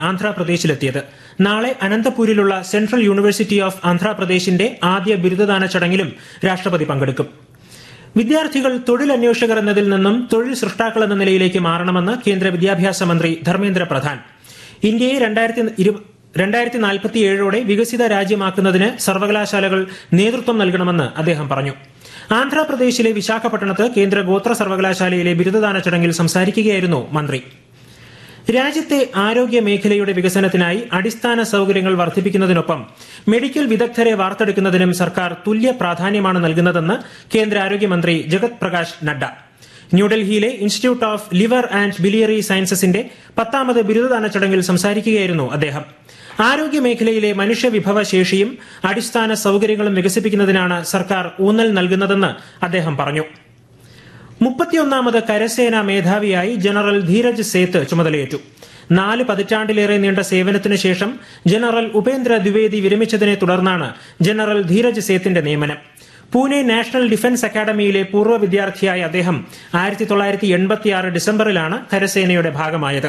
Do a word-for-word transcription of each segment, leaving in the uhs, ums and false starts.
ആന്ധ്രാപ്രദേശിലെത്തിയത്. നാളെ അനന്തപൂരിലുള്ള central university of ആന്ധ്രാപ്രദേശിന്റെ ആദ്യ ബിരുദദാന ചടങ്ങിലും രാഷ്ട്രപതി പങ്കെടുക്കും. വിദ്യാർത്ഥികൾ തൊഴിലന്വേഷകർ എന്നതിൽ നിന്നും തൊഴിൽ സൃഷ്ടാക്കൾ എന്ന നിലയിലേക്ക് മാറണമെന്ന് കേന്ദ്ര വിദ്യാഭ്യാസ മന്ത്രി ധർമ്മേന്ദ്ര പ്രധാൻ. ഇന്ത്യയെ രണ്ടായിരത്തി നാൽപ്പത്തിയേഴോടെ വികസിത രാജ്യമാക്കുന്നതിന് സർവകലാശാലകൾ നേതൃത്വം നൽകണമെന്ന് അദ്ദേഹം പറഞ്ഞു. ആന്ധ്രാപ്രദേശിലെ വിശാഖപട്ടണത്ത് കേന്ദ്ര ഗോത്ര സർവകലാശാലയിലെ ബിരുദദാന ചടങ്ങിൽ സംസാരിക്കുകയായിരുന്നു മന്ത്രി. രാജ്യത്തെ ആരോഗ്യ മേഖലയുടെ വികസനത്തിനായി അടിസ്ഥാന സൌകര്യങ്ങൾ വർദ്ധിപ്പിക്കുന്നതിനൊപ്പം മെഡിക്കൽ വിദഗ്ധരെ വാർത്തെടുക്കുന്നതിനും സർക്കാർ തുല്യ പ്രാധാന്യമാണ് നൽകുന്നതെന്ന് കേന്ദ്ര ആരോഗ്യമന്ത്രി ജഗത് പ്രകാശ് നഡ്ഡ ന്യൂഡൽഹിയിലെ institute of liver and biliary സയൻസസിന്റെ പത്താമത് ബിരുദദാന ചടങ്ങിൽ സംസാരിക്കുകയായിരുന്നു അദ്ദേഹം. ആരോഗ്യ മേഖലയിലെ മനുഷ്യവിഭവ ശേഷിയും അടിസ്ഥാന സൌകര്യങ്ങളും വികസിപ്പിക്കുന്നതിനാണ് സർക്കാർ ഊന്നൽ നൽകുന്നതെന്ന് അദ്ദേഹം പറഞ്ഞു. മുപ്പത്തിയൊന്നാമത് കരസേനാ മേധാവിയായി ജനറൽ ധീരജ് സേത്ത് ചുമതലയേറ്റു. നാല് പതിറ്റാണ്ടിലേറെ നീണ്ട സേവനത്തിനു ശേഷം ജനറൽ ഉപേന്ദ്ര ദ്വിവേദി വിരമിച്ചതിനെ തുടർന്നാണ് ജനറൽ ധീരജ് സേത്തിന്റെ നിയമനം. പൂനെ നാഷണൽ ഡിഫൻസ് അക്കാദമിയിലെ പൂർവ്വ വിദ്യാർത്ഥിയായ അദ്ദേഹം ആയിരത്തി തൊള്ളായിരത്തി എൺപത്തിയാറ് ഡിസംബറിലാണ് കരസേനയുടെ ഭാഗമായത്.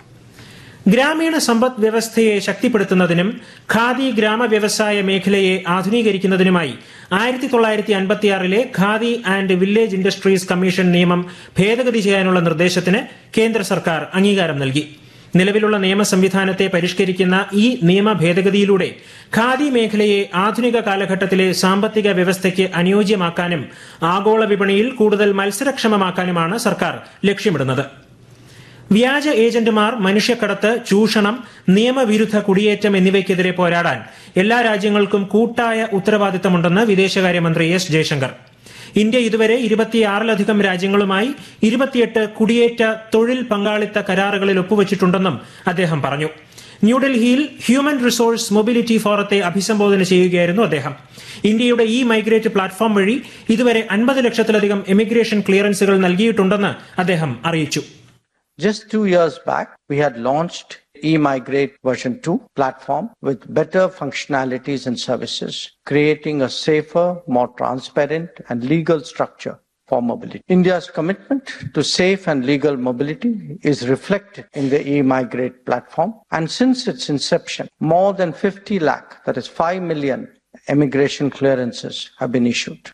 ഗ്രാമീണ സമ്പദ് വ്യവസ്ഥയെ ശക്തിപ്പെടുത്തുന്നതിനും ഖാദി ഗ്രാമ വ്യവസായ മേഖലയെ ആധുനീകരിക്കുന്നതിനുമായി ആയിരത്തി തൊള്ളായിരത്തി അൻപത്തിയാറിലെ khadi and village industries commission നിയമം ഭേദഗതി ചെയ്യാനുള്ള നിർദ്ദേശത്തിന് കേന്ദ്ര സർക്കാർ അംഗീകാരം നൽകി. നിലവിലുള്ള നിയമ സംവിധാനത്തെ പരിഷ്കരിക്കുന്ന ഈ നിയമ ഭേദഗതിയിലൂടെ ഖാദി മേഖലയെ ആധുനിക കാലഘട്ടത്തിലെ സാമ്പത്തിക വ്യവസ്ഥയ്ക്ക് അനുയോജ്യമാക്കാനും ആഗോള വിപണിയിൽ കൂടുതൽ മത്സരക്ഷമമാക്കാനുമാണ് സർക്കാർ ലക്ഷ്യമിടുന്നത്. വ്യാജ ഏജന്റുമാർ, മനുഷ്യക്കടത്ത്, ചൂഷണം, നിയമവിരുദ്ധ കുടിയേറ്റം എന്നിവയ്ക്കെതിരെ പോരാടാൻ എല്ലാ രാജ്യങ്ങൾക്കും കൂട്ടായ ഉത്തരവാദിത്തമുണ്ടെന്ന് വിദേശകാര്യമന്ത്രി എസ് ജയശങ്കർ. ഇന്ത്യ ഇതുവരെ ഇരുപത്തിയാറിലധികം രാജ്യങ്ങളുമായി ഇരുപത്തിയെട്ട് കുടിയേറ്റ തൊഴിൽ പങ്കാളിത്ത കരാറുകളിൽ ഒപ്പുവച്ചിട്ടുണ്ടെന്നും അദ്ദേഹം പറഞ്ഞു. ന്യൂഡൽഹിയിൽ ഹ്യൂമൻ റിസോഴ്സ് മൊബിലിറ്റി ഫോറത്തെ അഭിസംബോധന ചെയ്യുകയായിരുന്നു അദ്ദേഹം. ഇന്ത്യയുടെ ഇ മൈഗ്രേറ്റ് പ്ലാറ്റ്ഫോം വഴി ഇതുവരെ അൻപത് ലക്ഷത്തിലധികം എമിഗ്രേഷൻ ക്ലിയറൻസുകൾ നൽകിയിട്ടുണ്ടെന്ന് അദ്ദേഹം അറിയിച്ചു. Just two years back, we had launched eMigrate version two platform with better functionalities and services, creating a safer, more transparent and legal structure for mobility. India's commitment to safe and legal mobility is reflected in the eMigrate platform, and since its inception, more than fifty lakh, that is five million immigration clearances have been issued.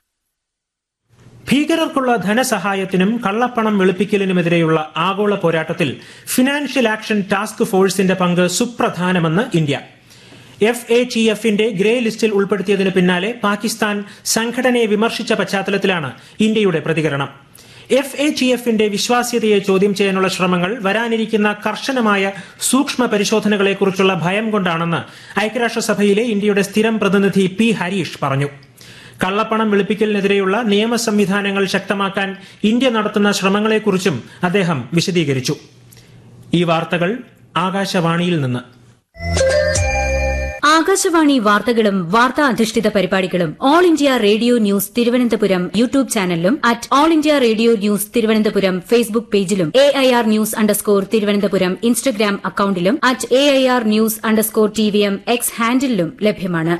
ഭീകരർക്കുള്ള ധനസഹായത്തിനും കള്ളപ്പണം വെളുപ്പിക്കലിനുമെതിരെയുള്ള ആഗോള പോരാട്ടത്തിൽ financial action task ഫോഴ്സിന്റെ പങ്ക് സുപ്രധാനമെന്ന് India. F A T എഫിന്റെ grey ലിസ്റ്റിൽ ഉൾപ്പെടുത്തിയതിന് പിന്നാലെ പാകിസ്ഥാൻ സംഘടനയെ വിമർശിച്ച പശ്ചാത്തലത്തിലാണ് ഇന്ത്യയുടെ പ്രതികരണം. എഫ് എ ടി എഫിന്റെ വിശ്വാസ്യതയെ ചോദ്യം ചെയ്യാനുള്ള ശ്രമങ്ങൾ വരാനിരിക്കുന്ന കർശനമായ സൂക്ഷ്മ പരിശോധനകളെക്കുറിച്ചുള്ള ഭയം കൊണ്ടാണെന്ന് ഐക്യരാഷ്ട്രസഭയിലെ ഇന്ത്യയുടെ സ്ഥിരം പ്രതിനിധി പി ഹരീഷ് പറഞ്ഞു. കള്ളപ്പണം വെളുപ്പിക്കലിനെതിരെയുള്ള നിയമ സംവിധാനങ്ങൾ ശക്തമാക്കാൻ ഇന്ത്യ നടത്തുന്ന ശ്രമങ്ങളെക്കുറിച്ചും അദ്ദേഹം വിശദീകരിച്ചു. ഈ വാർത്തകൾ ആകാശവാണിയിൽ നിന്ന്. ആകാശവാണി വാർത്തകളും വാർത്താ അധിഷ്ഠിത പരിപാടികളും all India radio news Thiruvananthapuram YouTube ചാനലിലും at all India radio news Thiruvananthapuram Facebook പേജിലും A I R news underscore Thiruvananthapuram Instagram അക്കൌണ്ടിലും at A I R news underscore T V M X ഹാൻഡിലും ലഭ്യമാണ്.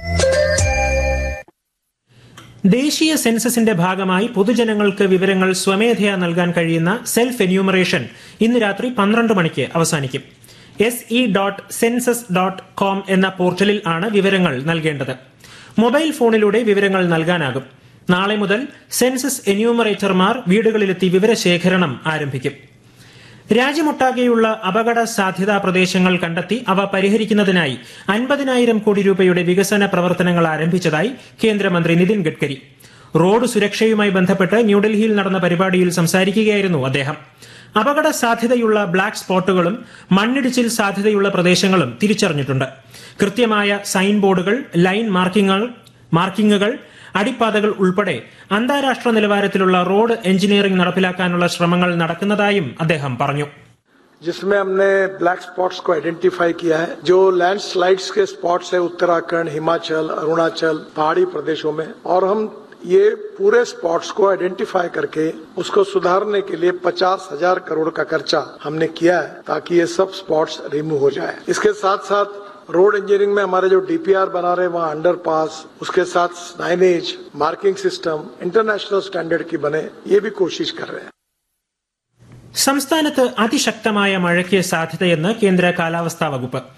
ദേശീയ സെൻസസിന്റെ ഭാഗമായി പൊതുജനങ്ങൾക്ക് വിവരങ്ങൾ സ്വമേധയാ നൽകാൻ കഴിയുന്ന സെൽഫ് എന്യൂമറേഷൻ ഇന്ന് രാത്രി പന്ത്രണ്ട് മണിക്ക് അവസാനിക്കും. S E dot census dot com എന്ന പോർട്ടലിൽ ആണ് വിവരങ്ങൾ നൽകേണ്ടത്. മൊബൈൽ ഫോണിലൂടെ വിവരങ്ങൾ നൽകാനാകും. നാളെ മുതൽ സെൻസസ് എന്യൂമറേറ്റർമാർ വീടുകളിലെത്തി വിവരശേഖരണം ആരംഭിക്കും. രാജ്യമൊട്ടാകെയുള്ള അപകട സാധ്യതാ പ്രദേശങ്ങൾ കണ്ടെത്തി അവ പരിഹരിക്കുന്നതിനായി അൻപതിനായിരം കോടി രൂപയുടെ വികസന പ്രവർത്തനങ്ങൾ ആരംഭിച്ചതായി കേന്ദ്രമന്ത്രി നിതിൻ ഗഡ്കരി. റോഡ് സുരക്ഷയുമായി ബന്ധപ്പെട്ട് ന്യൂഡൽഹിയിൽ നടന്ന പരിപാടിയിൽ സംസാരിക്കുകയായിരുന്നു അദ്ദേഹം. അപകട സാധ്യതയുള്ള ബ്ലാക്ക് സ്പോട്ടുകളും മണ്ണിടിച്ചിൽ സാധ്യതയുള്ള പ്രദേശങ്ങളും തിരിച്ചറിഞ്ഞിട്ടുണ്ട്. കൃത്യമായ സൈൻ ബോർഡുകൾ, ലൈൻ മാർക്കിങ്ങുകൾ മാർക്കിങ്ങുകൾ അടിപ്പാതകൾ ഉൾപ്പെടെ അന്താരാഷ്ട്ര നിലവാരത്തിലുള്ള റോഡ് എഞ്ചിനീയറിംഗ് നടപ്പിലാക്കാനുള്ള ശ്രമങ്ങൾ നടക്കുന്നതായും അദ്ദേഹം പറഞ്ഞു. जिसमें हमने ब्लैक स्पॉट्स को आइडेंटिफाई किया है. जो लैंडस्लाइड्स के स्पॉट्स है उत्तराखंड, हिमाचल, अरुणाचल, पहाड़ी प्रदेशों में, और हम ये पूरे स्पॉट्स को आइडेंटिफाई करके उसको सुधारने के लिए पचास हजार करोड़ का खर्चा हमने किया है ताकि ये सब स्पॉट्स रिमूव हो जाए. इसके साथ साथ रोड इंजीनियरिंग में हमारे जो डीपीआर बना रहे हैं वहाँ अंडरपास, उसके साथ signage, marking system international standard की बने, ये भी कोशिश कर रहे हैं. സംസ്ഥാനത്ത് അതിശക്തമായ മഴയ്ക്ക് സാധ്യതയെന്ന് കേന്ദ്ര കാലാവസ്ഥാ വകുപ്പ്.